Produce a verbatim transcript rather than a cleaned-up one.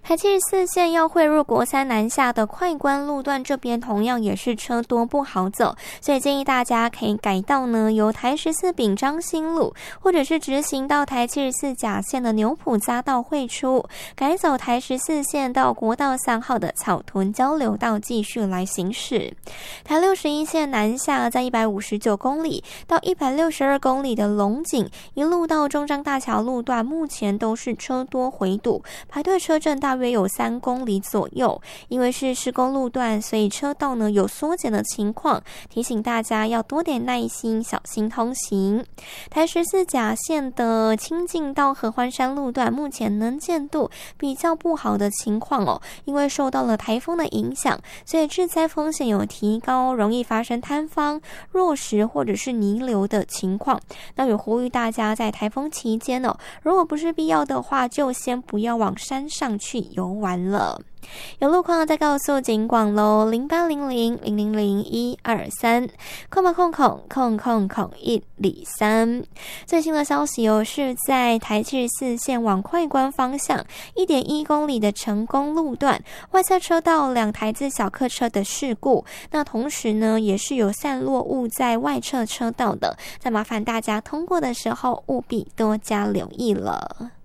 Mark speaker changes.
Speaker 1: 台七十四线要汇入国三南下的快关路段这边同样也是车多不好走，所以建议大家可以改道呢由台十四丙彰新路，或者是直行到台七十四甲线的牛埔匝道汇出，改走台十四线到国道三号的草屯交流道继续来行驶。台六十一线南下在一百五十九公里到一百六十二公里的龙井，一路到中彰大桥路段目前都是车多回堵，排队车阵大约有三公里左右，因为是施工路段，所以车道呢有缩减的情况，提醒大家要多点耐心，小心通行。台十四甲线的清境到合欢山路段目前能见度比较不好的情况哦，因为受到了台风的影响，所以致灾风险有提高，容易发生坍方、落石或者是泥流的情况。那有呼吁大家在台风期间哦，如果不是必要的话，就先不要往山上去游玩了。有路况再告诉警广喽，零八零零零零零一二三，空吧空空空空空一里三。最新的消息哦，是在台七十四线往快关方向一点一公里的成功路段，外侧车道两台自小客车的事故，那同时呢也是有散落物在外侧车道的，再麻烦大家通过的时候务必多加留意了。